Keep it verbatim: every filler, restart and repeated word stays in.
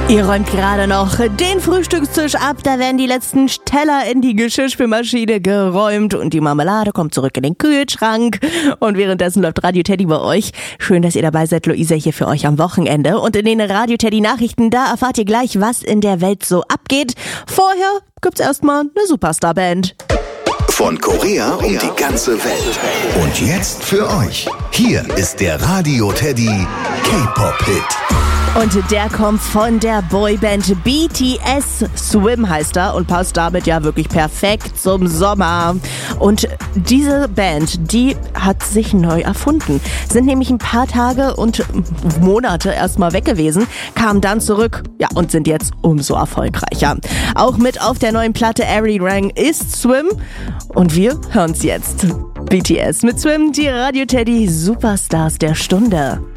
Ihr räumt gerade noch den Frühstückstisch ab, da werden die letzten Teller in die Geschirrspülmaschine geräumt und die Marmelade kommt zurück in den Kühlschrank. Und währenddessen läuft Radio Teddy bei euch. Schön, dass ihr dabei seid. Luisa hier für euch am Wochenende. Und in den Radio Teddy Nachrichten, da erfahrt ihr gleich, was in der Welt so abgeht. Vorher gibt's erstmal eine Superstar-Band. Von Korea um die ganze Welt. Und jetzt für euch. Hier ist der Radio Teddy K-Pop-Hit. Und der kommt von der Boyband B T S. Swim heißt er und passt damit ja wirklich perfekt zum Sommer. Und diese Band, die hat sich neu erfunden. Sind nämlich ein paar Tage und Monate erstmal weg gewesen, kamen dann zurück, ja, und sind jetzt umso erfolgreicher. Auch mit auf der neuen Platte Airy Rang ist Swim. Und wir hören's jetzt. B T S mit Swim, die Radio Teddy Superstars der Stunde.